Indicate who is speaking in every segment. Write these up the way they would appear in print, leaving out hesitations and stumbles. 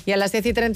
Speaker 1: Y a las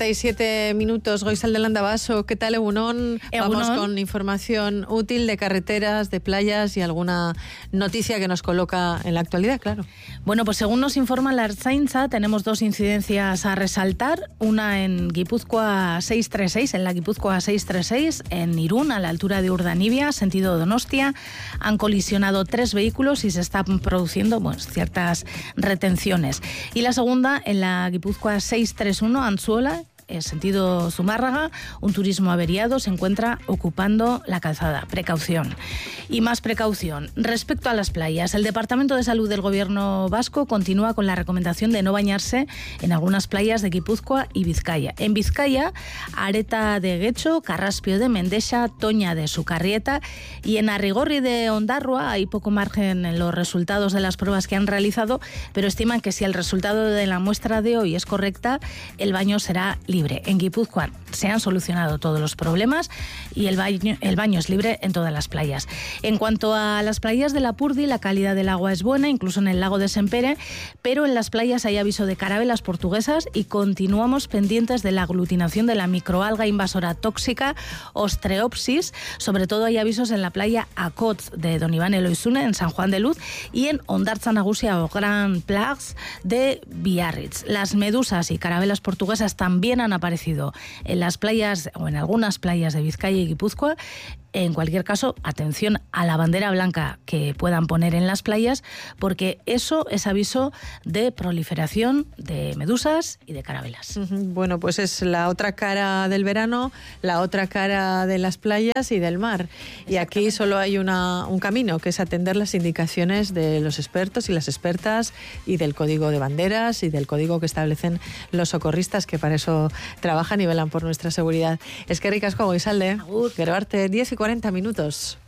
Speaker 1: 10:37, Goizalde Landabaso, ¿qué tal, Egunon? Vamos con información útil de carreteras, de playas y alguna noticia que nos coloca en la actualidad, claro.
Speaker 2: Bueno, pues según nos informa la Ertzaintza, tenemos dos incidencias a resaltar. Una en Guipúzcoa 636, en la Guipúzcoa 636, en Irún, a la altura de Urdanibia, sentido Donostia. Han colisionado 3 vehículos y se están produciendo ciertas retenciones. Y la segunda, en la Guipúzcoa 631, Anzuola, en sentido Zumárraga, un turismo averiado se encuentra ocupando la calzada. Precaución. Y más precaución. Respecto a las playas, el Departamento de Salud del Gobierno vasco continúa con la recomendación de no bañarse en algunas playas de Guipúzcoa y Vizcaya. En Vizcaya, Areta de Guecho, Carraspio de Mendexa, Toña de Sucarrieta, y en Arrigorri de Ondarroa hay poco margen en los resultados de las pruebas que han realizado, pero estiman que si el resultado de la muestra de hoy es correcta, el baño será libre. En Guipúzcoa se han solucionado todos los problemas y el baño es libre en todas las playas. En cuanto a las playas de Lapurdi, la calidad del agua es buena, incluso en el lago de Sempere, pero en las playas hay aviso de carabelas portuguesas y continuamos pendientes de la aglutinación de la microalga invasora tóxica Ostreopsis. Sobre todo hay avisos en la playa Acotz de Don Iván Eloizune, en San Juan de Luz, y en Hondartza Nagusia o Grand Plags de Biarritz. Las medusas y carabelas portuguesas también han aparecido en las playas o en algunas playas de Vizcaya y Guipúzcoa. En cualquier caso, atención a la bandera blanca que puedan poner en las playas, porque eso es aviso de proliferación de medusas y de carabelas.
Speaker 1: Bueno, pues es la otra cara del verano, la otra cara de las playas y del mar. Y aquí solo hay un camino, que es atender las indicaciones de los expertos y las expertas y del código de banderas y del código que establecen los socorristas, que para eso trabajan y velan por nuestra seguridad. Es que ricasco, Goizalde. Geroarte, 10:40.